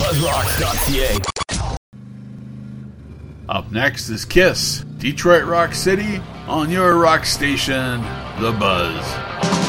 buzzrocks.ca. Up next is Kiss, Detroit Rock City, on your rock station, The Buzz.